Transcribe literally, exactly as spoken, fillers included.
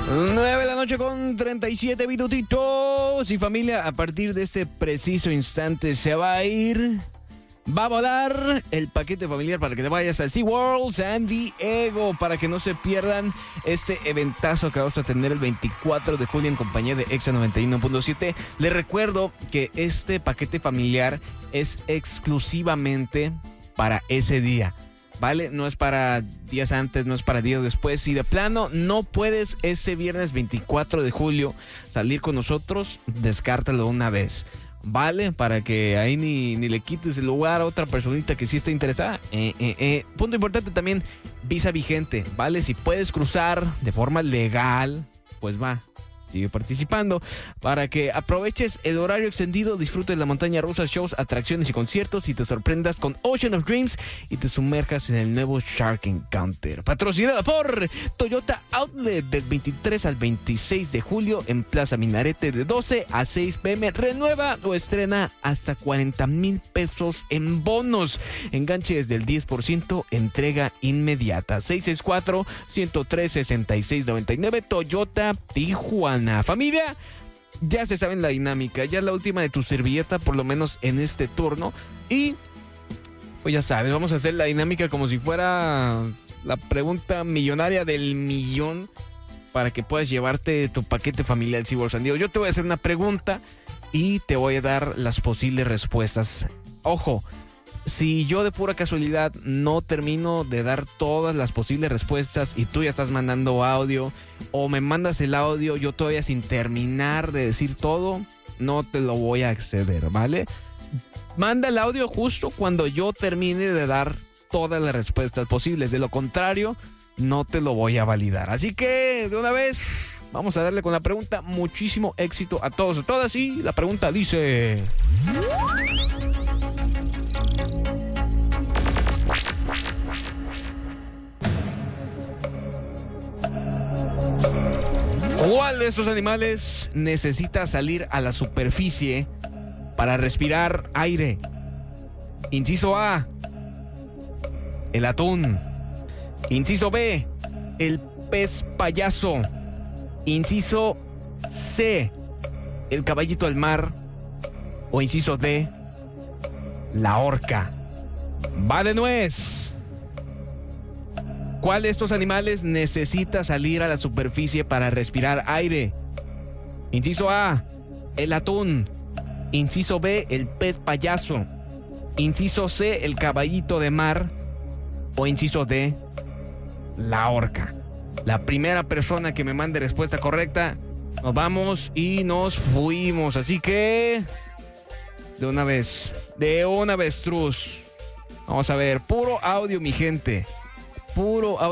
nueve de la noche con treinta y siete minutitos. Y familia, a partir de este preciso instante se va a ir, va a volar el paquete familiar para que te vayas al SeaWorld San Diego, para que no se pierdan este eventazo que vamos a tener el veinticuatro de julio en compañía de Exa noventa y uno punto siete. Les recuerdo que este paquete familiar es exclusivamente para ese día, ¿vale? No es para días antes, no es para días después. Si de plano no puedes ese viernes veinticuatro de julio salir con nosotros, descártalo una vez, ¿vale? Para que ahí ni, ni le quites el lugar a otra personita que sí está interesada. Eh, eh, eh. Punto importante también, visa vigente, ¿vale? Si puedes cruzar de forma legal, pues va, sigue participando para que aproveches el horario extendido, disfrutes la montaña rusa, shows, atracciones y conciertos y te sorprendas con Ocean of Dreams y te sumerjas en el nuevo Shark Encounter. Patrocinada por Toyota Outlet del veintitrés al veintiséis de julio en Plaza Minarete de doce a seis pm. Renueva o estrena hasta cuarenta mil pesos en bonos. Enganche desde el diez por ciento, entrega inmediata. seis seis cuatro, uno tres, seis seis nueve nueve Toyota Tijuana. Familia, ya se saben la dinámica, ya es la última de tu servilleta, por lo menos en este turno. Y pues ya sabes, vamos a hacer la dinámica como si fuera la pregunta millonaria del millón para que puedas llevarte tu paquete familiar al SeaWorld San Diego. Yo te voy a hacer una pregunta y te voy a dar las posibles respuestas. Ojo, si yo de pura casualidad no termino de dar todas las posibles respuestas y tú ya estás mandando audio o me mandas el audio yo todavía sin terminar de decir todo, no te lo voy a acceder, ¿vale? Manda el audio justo cuando yo termine de dar todas las respuestas posibles. De lo contrario, no te lo voy a validar. Así que, de una vez, vamos a darle con la pregunta. Muchísimo éxito a todos y todas. Y la pregunta dice... ¿cuál de estos animales necesita salir a la superficie para respirar aire? Inciso A, el atún. Inciso B, el pez payaso. Inciso C, el caballito del mar. O inciso D, la orca. Va de nuez. ¿Cuál de estos animales necesita salir a la superficie para respirar aire? Inciso A, el atún. Inciso B, el pez payaso. Inciso C, el caballito de mar. O inciso D, la orca. La primera persona que me mande respuesta correcta, nos vamos y nos fuimos. Así que, de una vez, de una vez, truz. Vamos a ver, puro audio, mi gente. Puro audio.